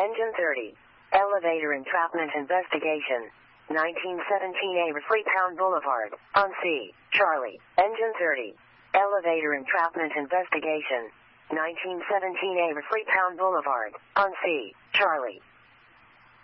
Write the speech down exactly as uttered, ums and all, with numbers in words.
Engine thirty. Elevator entrapment investigation. nineteen seventeen A Freetown Boulevard, on C. Charlie. Engine thirty. Elevator entrapment investigation. nineteen seventeen A Freetown Boulevard, on C. Charlie.